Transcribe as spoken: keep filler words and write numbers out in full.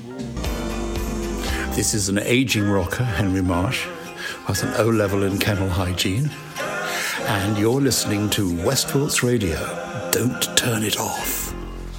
This is an ageing rocker, Henry Marsh, with an O-level in kennel hygiene. And you're listening to Westport's Radio. Don't turn it off.